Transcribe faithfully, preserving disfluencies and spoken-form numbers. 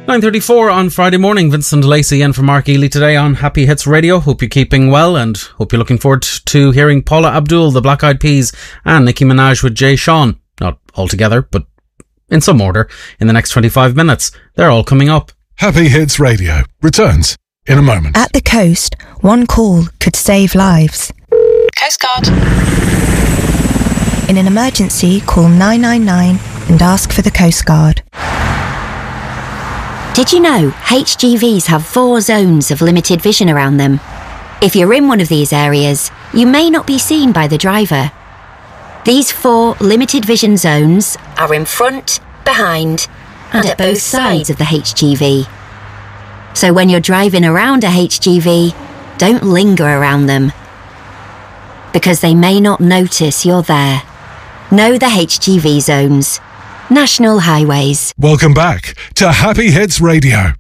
nine thirty-four on Friday morning. Vincent Lacey in for Mark Ely today on Happy Hits Radio. Hope you're keeping well and hope you're looking forward to hearing Paula Abdul, the Black Eyed Peas, and Nicki Minaj with Jay Sean. Not all together, but in some order, in the next twenty-five minutes. They're all coming up. Happy Hits Radio returns in a moment. At the coast, one call could save lives. Coast Guard. In an emergency, call nine nine nine and ask for the Coast Guard. Did you know H G Vs have four zones of limited vision around them? If you're in one of these areas, you may not be seen by the driver. These four limited vision zones are in front, behind, and at both sides of the H G V. So when you're driving around a H G V, don't linger around them, because they may not notice you're there. Know the H G V zones. National Highways. Welcome back to Happy Hits Radio.